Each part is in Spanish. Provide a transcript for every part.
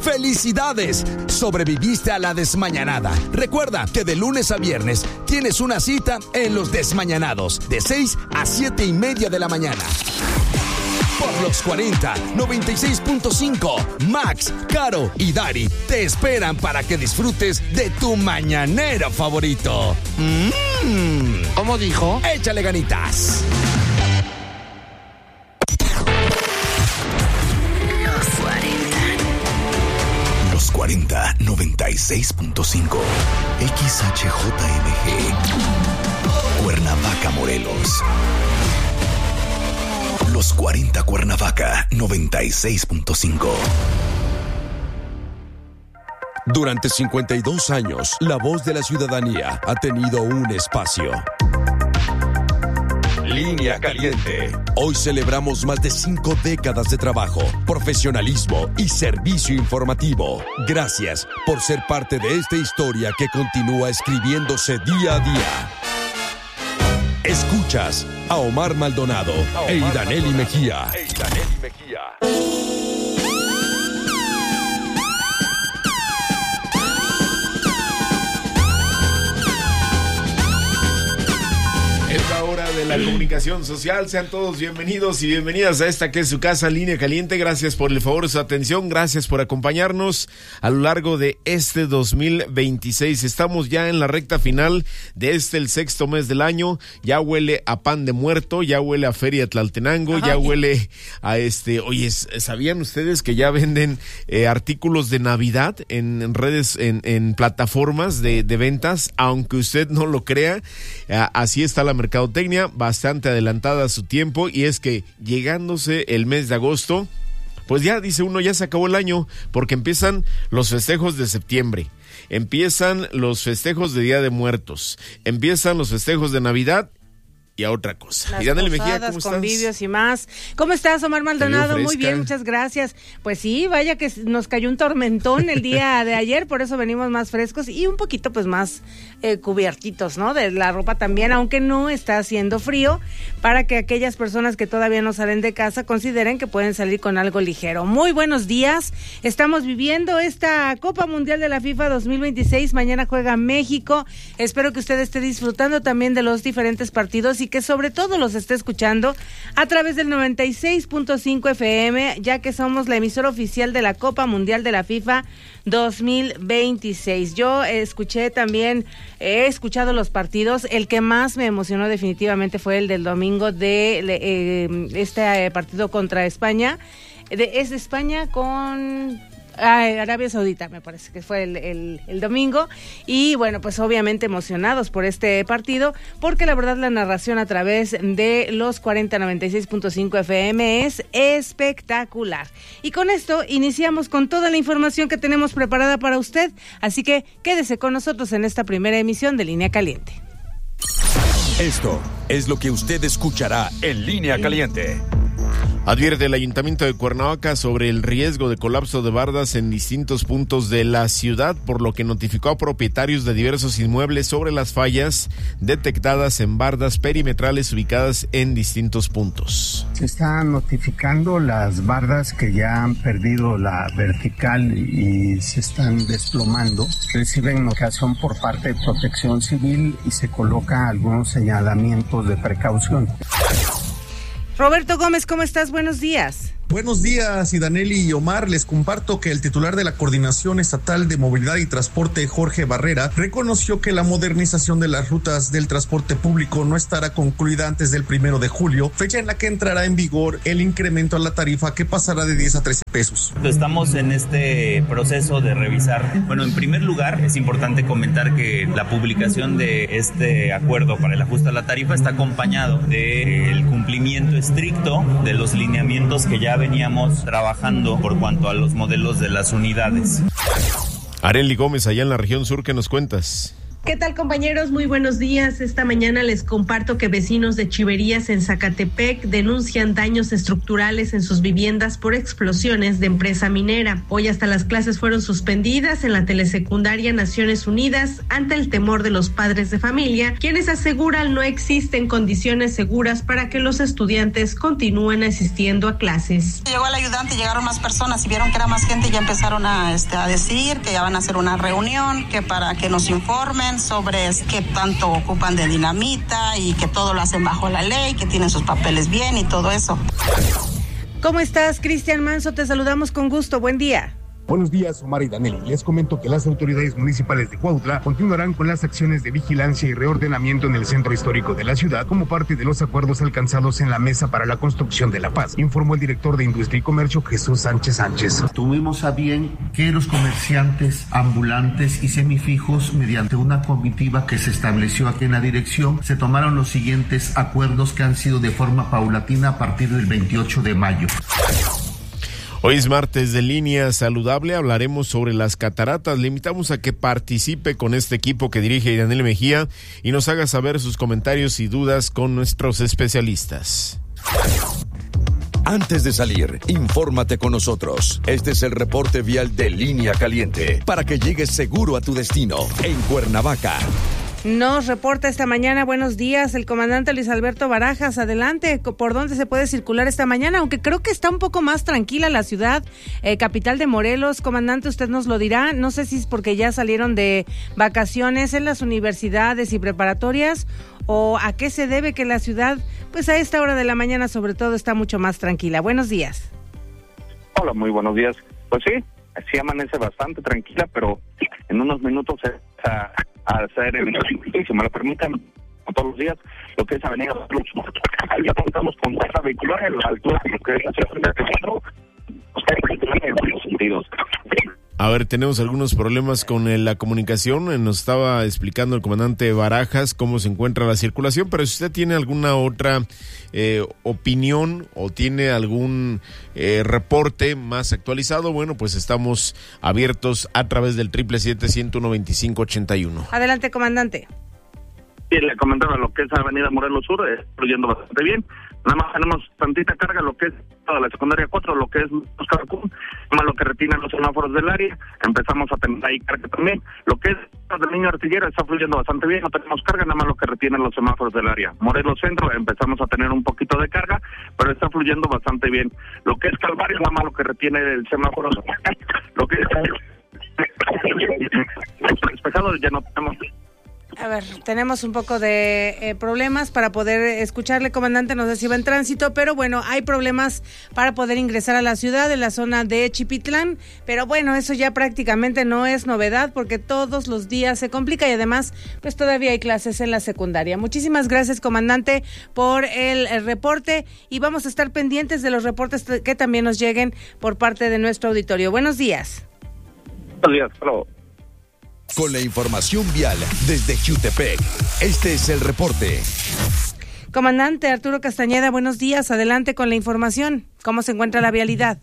¡Felicidades! Sobreviviste a la desmañanada. Recuerda que de lunes a viernes tienes una cita en Los Desmañanados, de 6 a 7:30 de la mañana. Por los 40, 96.5, Max, Caro y Dari te esperan para que disfrutes de tu mañanero favorito. ¿Cómo dijo? Échale ganitas. Los 40, 96.5, XHJMG, Cuernavaca, Morelos. Los 40 Cuernavaca, 96.5. Durante 52 años, la voz de la ciudadanía ha tenido un espacio. Línea Caliente. Hoy celebramos más de 5 décadas de trabajo, profesionalismo y servicio informativo. Gracias por ser parte de esta historia que continúa escribiéndose día a día. Escuchas a Omar Maldonado e Idaneli Mejía. Es la hora de la comunicación social. Sean todos bienvenidos y bienvenidas a esta que es su casa, Línea Caliente. Gracias por el favor de su atención. Gracias por acompañarnos a lo largo de este 2026. Estamos ya en la recta final de el 6º mes del año. Ya huele a pan de muerto, ya huele a Feria Tlaltenango, ya huele a Oye, ¿sabían ustedes que ya venden artículos de Navidad en redes, en plataformas de ventas? Aunque usted no lo crea, así está la mercadotecnia, bastante adelantada a su tiempo, y es que llegándose el mes de agosto, pues ya dice uno, ya se acabó el año, porque empiezan los festejos de septiembre, empiezan los festejos de Día de Muertos, empiezan los festejos de Navidad y a otra cosa. Las Idaneli posadas, Mejía, ¿cómo estás? convivios y más. ¿Cómo estás, Omar Maldonado? Muy bien, muchas gracias. Pues sí, vaya que nos cayó un tormentón el día de ayer, por eso venimos más frescos y un poquito pues más cubiertitos, ¿no? De la ropa también, aunque no está haciendo frío, para que aquellas personas que todavía no salen de casa consideren que pueden salir con algo ligero. Muy buenos días. Estamos viviendo esta Copa Mundial de la FIFA 2026. Mañana juega México. Espero que usted esté disfrutando también de los diferentes partidos y que sobre todo los esté escuchando a través del 96.5 FM, ya que somos la emisora oficial de la Copa Mundial de la FIFA 2026. Yo escuché también, he escuchado los partidos. El que más me emocionó definitivamente fue el del domingo de este partido contra España. Es de España con Arabia Saudita, me parece que fue el domingo, y bueno, pues obviamente emocionados por este partido, porque la verdad la narración a través de los 4096.5 FM es espectacular. Y con esto iniciamos con toda la información que tenemos preparada para usted, así que quédese con nosotros en esta primera emisión de Línea Caliente. Esto es lo que usted escuchará en Línea Caliente. Advierte el Ayuntamiento de Cuernavaca sobre el riesgo de colapso de bardas en distintos puntos de la ciudad, por lo que notificó a propietarios de diversos inmuebles sobre las fallas detectadas en bardas perimetrales ubicadas en distintos puntos. Se están notificando las bardas que ya han perdido la vertical y se están desplomando. Reciben notificación por parte de Protección Civil y se coloca algunos señalamientos de precaución. Roberto Gómez, ¿cómo estás? Buenos días. Buenos días, Idaneli y Omar. Les comparto que el titular de la Coordinación Estatal de Movilidad y Transporte, Jorge Barrera, reconoció que la modernización de las rutas del transporte público no estará concluida antes del 1 de julio, fecha en la que entrará en vigor el incremento a la tarifa que pasará de 10 a 13 pesos. Estamos en este proceso de revisar. Bueno, en primer lugar, es importante comentar que la publicación de este acuerdo para el ajuste a la tarifa está acompañado del cumplimiento estricto de los lineamientos que ya veníamos trabajando por cuanto a los modelos de las unidades. Arely Gómez, allá en la región sur, ¿qué nos cuentas? ¿Qué tal, compañeros? Muy buenos días. Esta mañana les comparto que vecinos de Chiverías en Zacatepec denuncian daños estructurales en sus viviendas por explosiones de empresa minera. Hoy hasta las clases fueron suspendidas en la telesecundaria Naciones Unidas ante el temor de los padres de familia, quienes aseguran no existen condiciones seguras para que los estudiantes continúen asistiendo a clases. Llegó el ayudante, llegaron más personas y vieron que era más gente y ya empezaron a decir que ya van a hacer una reunión, que para que nos informen sobre qué tanto ocupan de dinamita y que todo lo hacen bajo la ley, que tienen sus papeles bien y todo eso. ¿Cómo estás, Cristian Manso? Te saludamos con gusto. Buen día. Buenos días, Omar y Danely. Les comento que las autoridades municipales de Cuautla continuarán con las acciones de vigilancia y reordenamiento en el centro histórico de la ciudad como parte de los acuerdos alcanzados en la Mesa para la Construcción de la Paz, informó el director de Industria y Comercio, Jesús Sánchez. Tuvimos a bien que los comerciantes ambulantes y semifijos, mediante una comitiva que se estableció aquí en la dirección, se tomaron los siguientes acuerdos que han sido de forma paulatina a partir del 28 de mayo. Hoy es martes de Línea Saludable, hablaremos sobre las cataratas. Le invitamos a que participe con este equipo que dirige Danely Mejía y nos haga saber sus comentarios y dudas con nuestros especialistas. Antes de salir, infórmate con nosotros. Este es el reporte vial de Línea Caliente para que llegues seguro a tu destino en Cuernavaca. Nos reporta esta mañana, buenos días, el comandante Luis Alberto Barajas. Adelante, ¿por dónde se puede circular esta mañana? Aunque creo que está un poco más tranquila la ciudad, capital de Morelos. Comandante, usted nos lo dirá. No sé si es porque ya salieron de vacaciones en las universidades y preparatorias, o a qué se debe que la ciudad, pues a esta hora de la mañana sobre todo, está mucho más tranquila. Buenos días. Hola, muy buenos días. Pues sí amanece bastante tranquila, pero en unos minutos a hacer, si me lo permiten, todos los días, lo que es Avenida Cruz. Ya contamos con tasa vehicular en la altura de lo que es la ciudad de Centro, en varios sentidos. A ver, tenemos algunos problemas con la comunicación. Nos estaba explicando el comandante Barajas cómo se encuentra la circulación, pero si usted tiene alguna otra opinión o tiene algún reporte más actualizado, bueno, pues estamos abiertos a través del 777-101-2581. Adelante, comandante. Sí, le comentaba lo que es Avenida Morelos Sur, fluyendo bastante bien. Nada más tenemos tantita carga, lo que es toda la secundaria 4, lo que es Oscar Kuhn, más lo que retienen los semáforos del área. Empezamos a tener ahí carga también. Lo que es del Niño Artillero está fluyendo bastante bien, no tenemos carga, nada más lo que retienen los semáforos del área. Morelos Centro empezamos a tener un poquito de carga, pero está fluyendo bastante bien. Lo que es Calvario, nada más lo que retiene el semáforo, lo que es despejado, ya no tenemos. A ver, tenemos un poco de problemas para poder escucharle, comandante, no sé si va en tránsito, pero bueno, hay problemas para poder ingresar a la ciudad en la zona de Chipitlán, pero bueno, eso ya prácticamente no es novedad porque todos los días se complica y además pues todavía hay clases en la secundaria. Muchísimas gracias, comandante, por el reporte y vamos a estar pendientes de los reportes que también nos lleguen por parte de nuestro auditorio. Buenos días. Buenos días, hello. Con la información vial desde Jutepec, este es el reporte. Comandante Arturo Castañeda, buenos días, adelante con la información. ¿Cómo se encuentra la vialidad?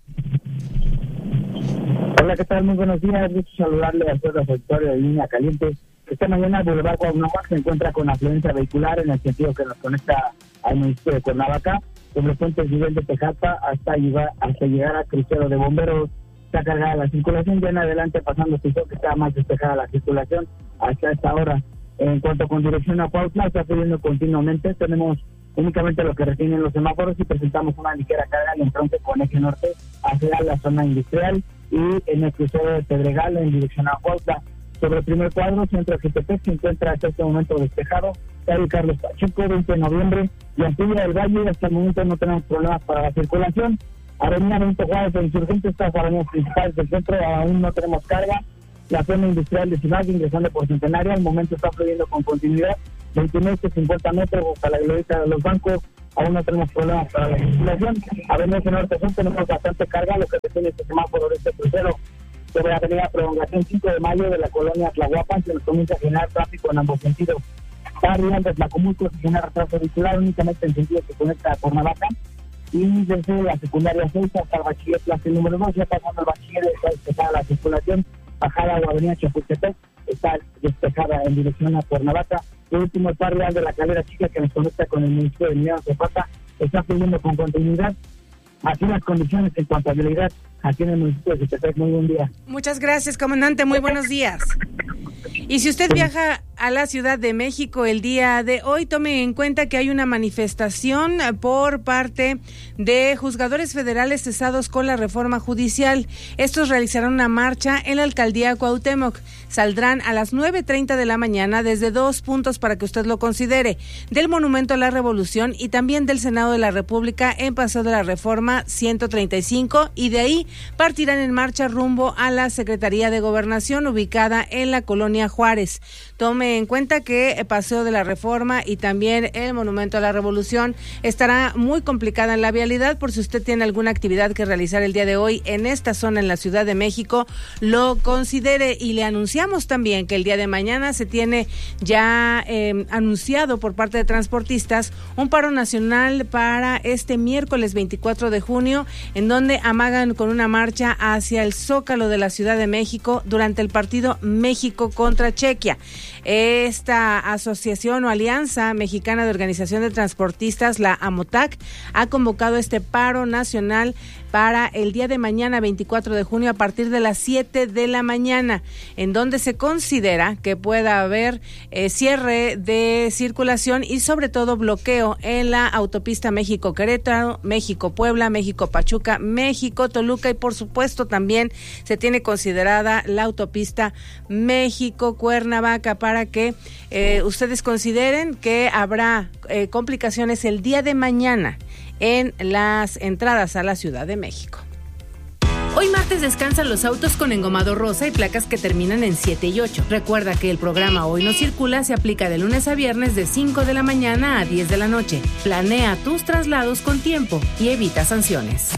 Hola, ¿qué tal? Muy buenos días, gusto saludarle a todo el sector de Línea Caliente. Esta mañana el Boulevard Cuauhnáhuac se encuentra con afluencia vehicular en el sentido que nos conecta al municipio de Cuernavaca, desde el puente Miguel de Tejapa hasta llegar a Crucero de Bomberos. Está cargada la circulación, ya en adelante pasando que está más despejada la circulación hasta esta hora. En cuanto con dirección a Cuautla, está fluyendo continuamente, tenemos únicamente lo que retienen los semáforos y presentamos una ligera carga en el tronco con eje norte hacia la zona industrial y en el crucero de Pedregal en dirección a Cuautla. Sobre el primer cuadro, centro de Jutepec, se encuentra hasta este momento despejado, calle Carlos Pacheco, 20 de noviembre, y Antigua del Valle, hasta el momento no tenemos problemas para la circulación. Avenida Benito Juárez de Insurgentes, estas avenidas principales del centro, aún no tenemos carga. La zona industrial de Ciudad, ingresando por Centenaria, al momento está fluyendo con continuidad, 29 a 50 metros hasta la glorieta de los bancos, aún no tenemos problemas para la circulación. Avenida Norte Sur tenemos bastante carga, lo que tiene este semáforo de este crucero. Sobre la avenida Prolongación 5 de Mayo de la colonia Tlahuapan, se nos comienza a generar tráfico en ambos sentidos. Está arriba de Tlacomulco, se genera retraso vehicular únicamente en sentido que conecta a Cuernavaca. Y desde la secundaria 6 hasta el bachiller clase número 2, ya pasando el bachiller, está despejada la circulación, bajada a la avenida Chapultepec, está despejada en dirección a Cuernavaca. Por último, el par real de la Calera Chica, que nos conecta con el municipio de Emiliano Zapata, está fluyendo con continuidad. Aquí las condiciones en cuanto a vialidad aquí en el municipio de Jutepec. Muy buen día. Muchas gracias, comandante. Muy buenos días. Y si usted viaja a la Ciudad de México el día de hoy, tome en cuenta que hay una manifestación por parte de juzgadores federales cesados con la reforma judicial. Estos realizarán una marcha en la alcaldía Cuauhtémoc. Saldrán a las 9:30 de la mañana desde 2 puntos para que usted lo considere: del Monumento a la Revolución y también del Senado de la República en Paseo de la Reforma 135, y de ahí partirán en marcha rumbo a la Secretaría de Gobernación ubicada en la Colonia Juárez. Tome en cuenta que Paseo de la Reforma y también el Monumento a la Revolución estará muy complicada en la vialidad. Por si usted tiene alguna actividad que realizar el día de hoy en esta zona en la Ciudad de México, lo considere. Y le anunciamos también que el día de mañana se tiene ya anunciado por parte de transportistas un paro nacional para este miércoles 24 de junio, en donde amagan con una marcha hacia el Zócalo de la Ciudad de México durante el partido México contra Chequia. Esta asociación o alianza mexicana de organización de transportistas, la AMOTAC, ha convocado este paro nacional para el día de mañana 24 de junio a partir de las 7 de la mañana, en donde se considera que pueda haber cierre de circulación y sobre todo bloqueo en la autopista México-Querétaro, México-Puebla, México-Pachuca, México-Toluca, y por supuesto también se tiene considerada la autopista México-Cuernavaca, para que ustedes consideren que habrá complicaciones el día de mañana en las entradas a la Ciudad de México. Hoy martes descansan los autos con engomado rosa y placas que terminan en 7 y 8. Recuerda que el programa Hoy no circula se aplica de lunes a viernes de 5 de la mañana a 10 de la noche. Planea tus traslados con tiempo y evita sanciones.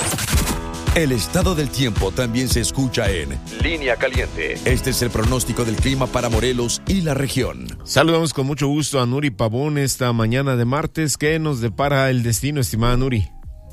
El estado del tiempo también se escucha en Línea Caliente. Este es el pronóstico del clima para Morelos y la región. Saludamos con mucho gusto a Nuri Pavón esta mañana de martes. ¿Qué nos depara el destino, estimada Nuri?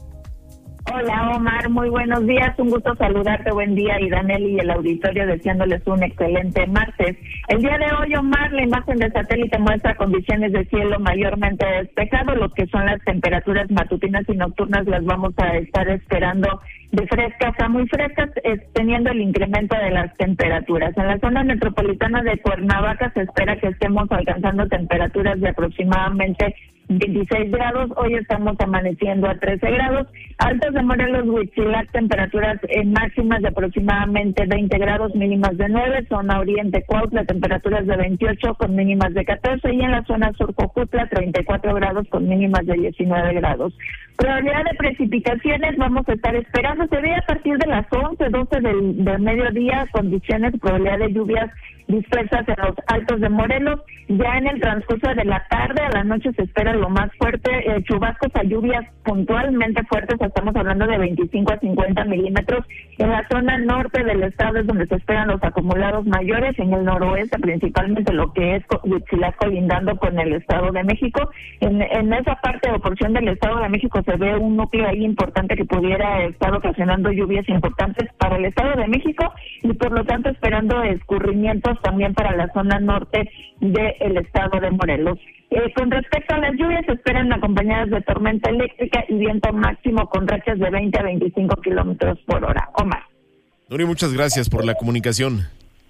Hola Omar, muy buenos días, un gusto saludarte, buen día, y Danelli y el auditorio deseándoles un excelente martes. El día de hoy, Omar, la imagen de satélite muestra condiciones de cielo mayormente despejado. Lo que son las temperaturas matutinas y nocturnas las vamos a estar esperando de frescas a muy frescas, teniendo el incremento de las temperaturas. En la zona metropolitana de Cuernavaca se espera que estemos alcanzando temperaturas de aproximadamente 26 grados, hoy estamos amaneciendo a 13 grados. Altos de Morelos, Huitzilac, temperaturas máximas de aproximadamente 20 grados, mínimas de 9. Zona Oriente, Cuautla, temperaturas de 28 con mínimas de 14. Y en la zona sur, Cojutla, 34 grados con mínimas de 19 grados. Probabilidad de precipitaciones vamos a estar esperando. Se ve a partir de las 11, 12 del mediodía, condiciones, probabilidad de lluvias dispersas en los altos de Morelos. Ya en el transcurso de la tarde a la noche se espera lo más fuerte, chubascos a lluvias puntualmente fuertes, estamos hablando de 25 a 50 milímetros. En la zona norte del estado es donde se esperan los acumulados mayores, en el noroeste principalmente lo que es Huitzilac colindando con el Estado de México. En esa parte o porción del Estado de México se ve un núcleo ahí importante que pudiera estar ocasionando lluvias importantes para el Estado de México y por lo tanto esperando escurrimientos también para la zona norte del Estado de Morelos. Con respecto a las lluvias, se esperan acompañadas de tormenta eléctrica y viento máximo con rachas de 20 a 25 kilómetros por hora. Omar. Nuri, muchas gracias por la comunicación.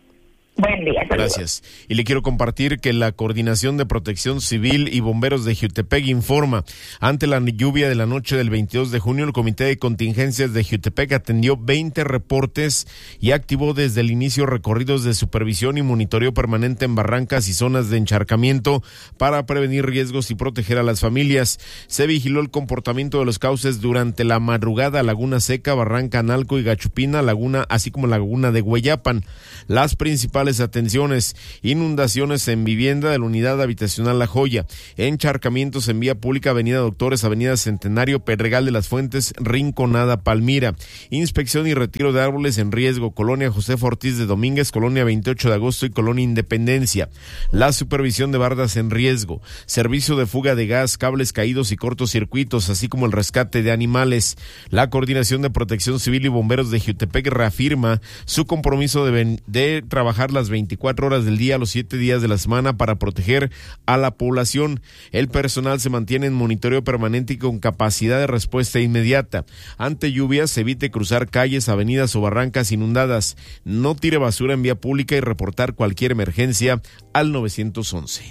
Buen día. Saludos. Gracias. Y le quiero compartir que la Coordinación de Protección Civil y Bomberos de Jutepec informa, ante la lluvia de la noche del 22 de junio, el Comité de Contingencias de Jutepec atendió 20 reportes y activó desde el inicio recorridos de supervisión y monitoreo permanente en barrancas y zonas de encharcamiento para prevenir riesgos y proteger a las familias. Se vigiló el comportamiento de los cauces durante la madrugada, Laguna Seca, Barranca Analco y Gachupina, Laguna, así como Laguna de Hueyapan. Las principales atenciones: inundaciones en vivienda de la unidad habitacional La Joya, encharcamientos en vía pública, Avenida Doctores, Avenida Centenario, Pedregal de las Fuentes, Rinconada, Palmira, inspección y retiro de árboles en riesgo, Colonia Josefa Ortiz de Domínguez, Colonia 28 de Agosto y Colonia Independencia, la supervisión de bardas en riesgo, servicio de fuga de gas, cables caídos y cortocircuitos, así como el rescate de animales. La Coordinación de Protección Civil y Bomberos de Jutepec reafirma su compromiso de trabajar las 24 24 horas del día, los 7 días de la semana para proteger a la población. El personal se mantiene en monitoreo permanente y con capacidad de respuesta inmediata. Ante lluvias, evite cruzar calles, avenidas o barrancas inundadas. No tire basura en vía pública y reportar cualquier emergencia al 911.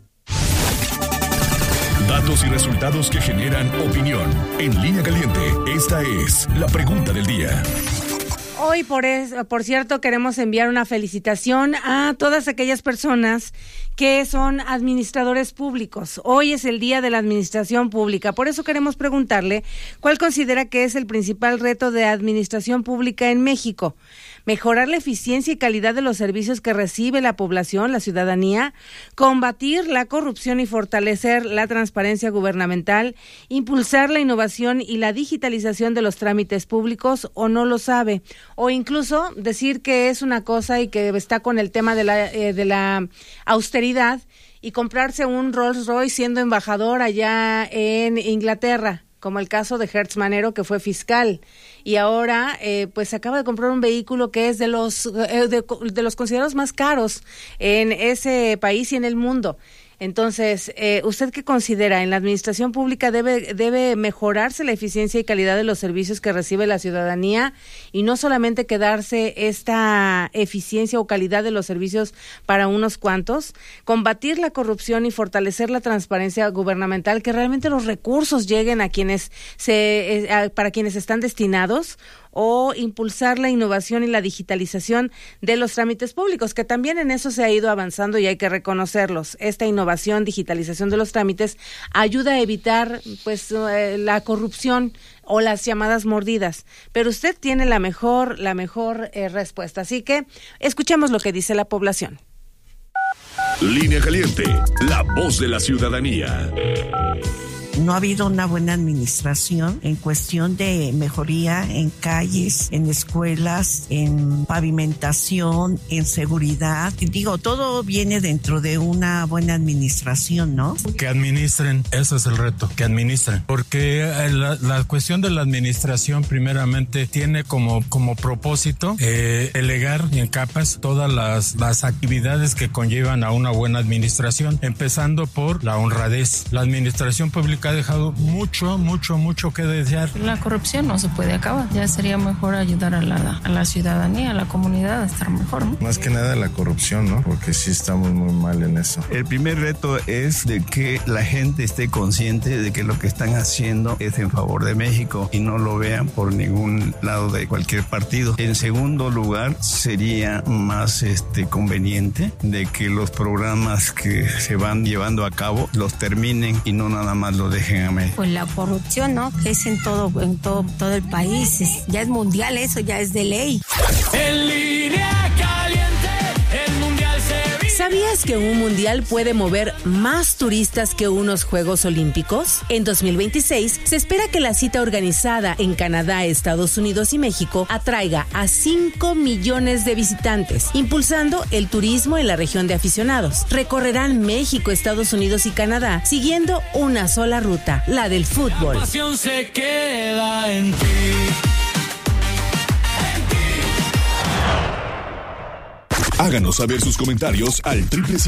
Datos y resultados que generan opinión. En Línea Caliente, esta es la pregunta del día. Hoy, por cierto, queremos enviar una felicitación a todas aquellas personas que son administradores públicos. Hoy es el Día de la Administración Pública. Por eso queremos preguntarle cuál considera que es el principal reto de administración pública en México. Mejorar la eficiencia y calidad de los servicios que recibe la población, la ciudadanía, combatir la corrupción y fortalecer la transparencia gubernamental, impulsar la innovación y la digitalización de los trámites públicos, o no lo sabe, o incluso decir que es una cosa y que está con el tema de la austeridad y comprarse un Rolls Royce siendo embajador allá en Inglaterra, como el caso de Hertz Manero, que fue fiscal, y ahora pues acaba de comprar un vehículo que es de los considerados más caros en ese país y en el mundo. Entonces, ¿usted qué considera? ¿En la administración pública debe mejorarse la eficiencia y calidad de los servicios que recibe la ciudadanía y no solamente quedarse esta eficiencia o calidad de los servicios para unos cuantos? Combatir la corrupción y fortalecer la transparencia gubernamental, que realmente los recursos lleguen a quienes para quienes están destinados, o impulsar la innovación y la digitalización de los trámites públicos, que también en eso se ha ido avanzando y hay que reconocerlos. Esta innovación, digitalización de los trámites ayuda a evitar pues la corrupción o las llamadas mordidas, pero usted tiene la mejor respuesta, así que escuchemos lo que dice la población. Línea Caliente, la voz de la ciudadanía. No ha habido una buena administración en cuestión de mejoría en calles, en escuelas, en pavimentación, en seguridad. Digo, todo viene dentro de una buena administración, ¿no? Que administren, ese es el reto, que administren. Porque la cuestión de la administración primeramente tiene como propósito delegar en capas todas las actividades que conllevan a una buena administración, empezando por la honradez. La administración pública ha dejado mucho que desear. La corrupción no se puede acabar. Ya sería mejor ayudar a la ciudadanía, a la comunidad a estar mejor, ¿no? Más que nada la corrupción, ¿no? Porque sí estamos muy mal en eso. El primer reto es de que la gente esté consciente de que lo que están haciendo es en favor de México y no lo vean por ningún lado de cualquier partido. En segundo lugar, sería más conveniente de que los programas que se van llevando a cabo los terminen y no nada más lo dejen a México. Pues la corrupción, ¿no? Que es en todo el país. Ya es mundial, eso ya es de ley. En Línea Caliente, el mundial se vive. ¿Sabías que un mundial puede mover más turistas que unos Juegos Olímpicos? En 2026 se espera que la cita organizada en Canadá, Estados Unidos y México atraiga a 5 millones de visitantes, impulsando el turismo en la región de aficionados. Recorrerán México, Estados Unidos y Canadá siguiendo una sola ruta, la del fútbol. La pasión se queda en ti. Háganos saber sus comentarios al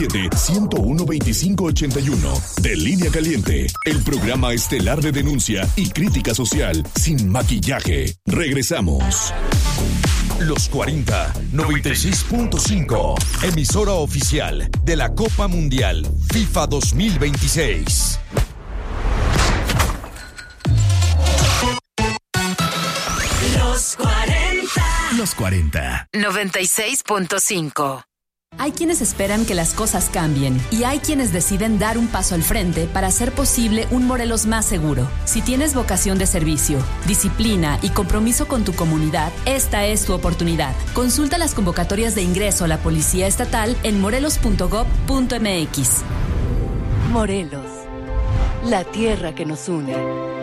777-101-2581. De Línea Caliente, el programa estelar de denuncia y crítica social sin maquillaje. Regresamos. Los 40 96.5, emisora oficial de la Copa Mundial FIFA 2026. Los 40. Los 40. 96.5. Hay quienes esperan que las cosas cambien y hay quienes deciden dar un paso al frente para hacer posible un Morelos más seguro. Si tienes vocación de servicio, disciplina y compromiso con tu comunidad, esta es tu oportunidad. Consulta las convocatorias de ingreso a la Policía Estatal en morelos.gov.mx. Morelos, la tierra que nos une.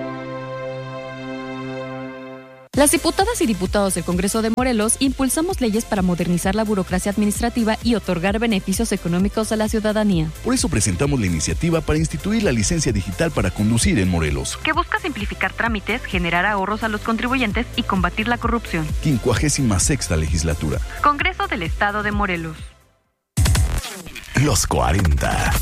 Las diputadas y diputados del Congreso de Morelos impulsamos leyes para modernizar la burocracia administrativa y otorgar beneficios económicos a la ciudadanía. Por eso presentamos la iniciativa para instituir la licencia digital para conducir en Morelos, que busca simplificar trámites, generar ahorros a los contribuyentes y combatir la corrupción. 56ª legislatura. Congreso del Estado de Morelos. Los 40.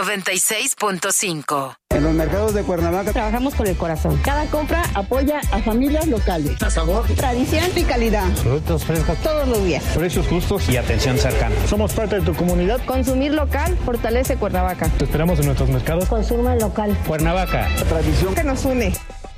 96.5. En los mercados de Cuernavaca trabajamos con el corazón. Cada compra apoya a familias locales. Sabor, tradición y calidad. Productos frescos todos los días. Precios justos y atención cercana. Somos parte de tu comunidad. Consumir local fortalece Cuernavaca. Te esperamos en nuestros mercados. Consuma local. Cuernavaca, la tradición que nos une.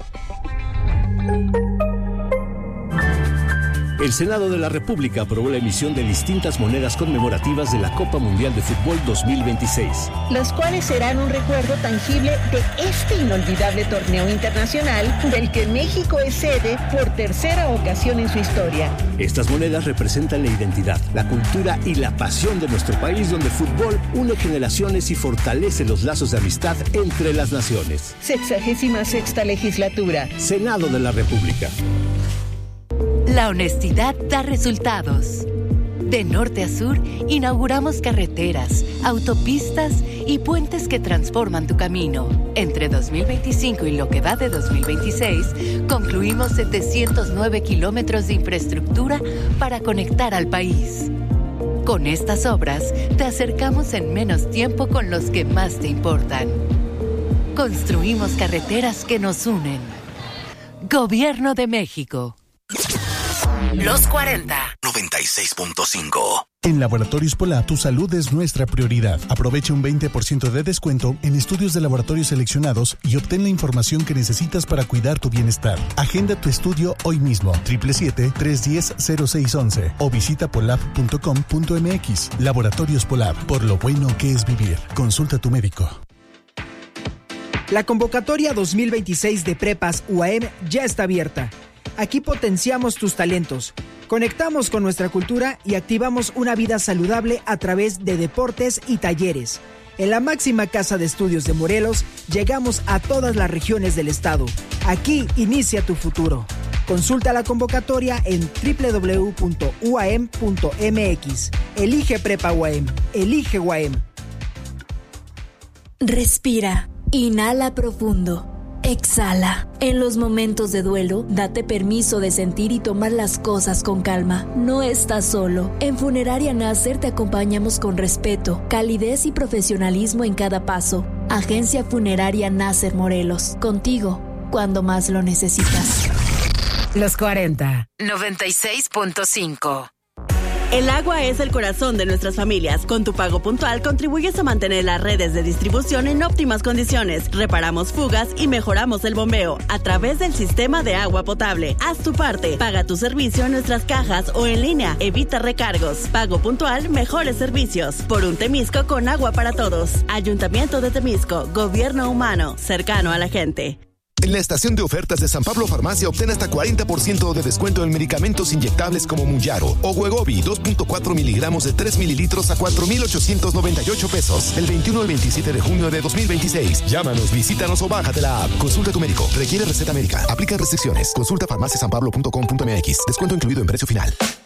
El Senado de la República aprobó la emisión de distintas monedas conmemorativas de la Copa Mundial de Fútbol 2026. Los cuales serán un recuerdo tangible de este inolvidable torneo internacional del que México es sede por tercera ocasión en su historia. Estas monedas representan la identidad, la cultura y la pasión de nuestro país, donde el fútbol une generaciones y fortalece los lazos de amistad entre las naciones. 66ª legislatura. Senado de la República. La honestidad da resultados. De norte a sur, inauguramos carreteras, autopistas y puentes que transforman tu camino. Entre 2025 y lo que va de 2026, concluimos 709 kilómetros de infraestructura para conectar al país. Con estas obras, te acercamos en menos tiempo con los que más te importan. Construimos carreteras que nos unen. Gobierno de México. Los 40. 96.5. En Laboratorios Polab, tu salud es nuestra prioridad. Aprovecha un 20% de descuento en estudios de laboratorio seleccionados y obtén la información que necesitas para cuidar tu bienestar. Agenda tu estudio hoy mismo, 777-310-0611 o visita polab.com.mx. Laboratorios Polab, por lo bueno que es vivir. Consulta a tu médico. La convocatoria 2026 de Prepas UAM ya está abierta. Aquí potenciamos tus talentos, conectamos con nuestra cultura y activamos una vida saludable a través de deportes y talleres. En la máxima casa de estudios de Morelos, llegamos a todas las regiones del estado. Aquí inicia tu futuro. Consulta la convocatoria en www.uam.mx. Elige Prepa UAM. Elige UAM. Respira. Inhala profundo. Exhala. En los momentos de duelo, date permiso de sentir y tomar las cosas con calma. No estás solo. En Funeraria Nasser te acompañamos con respeto, calidez y profesionalismo en cada paso. Agencia Funeraria Nasser Morelos. Contigo, cuando más lo necesitas. Los 40. 96.5. El agua es el corazón de nuestras familias. Con tu pago puntual contribuyes a mantener las redes de distribución en óptimas condiciones. Reparamos fugas y mejoramos el bombeo a través del sistema de agua potable. Haz tu parte. Paga tu servicio en nuestras cajas o en línea. Evita recargos. Pago puntual, mejores servicios. Por un Temisco con agua para todos. Ayuntamiento de Temisco. Gobierno humano. Cercano a la gente. En la estación de ofertas de San Pablo Farmacia obtén hasta 40% de descuento en medicamentos inyectables como Mounjaro o Wegovy 2.4 miligramos de 3 mililitros a 4,898 pesos. El 21 al 27 de junio de 2026. Llámanos, visítanos o bájate la app. Consulta a tu médico. Requiere receta médica. Aplica restricciones. Consulta farmaciasanpablo.com.mx. Descuento incluido en precio final.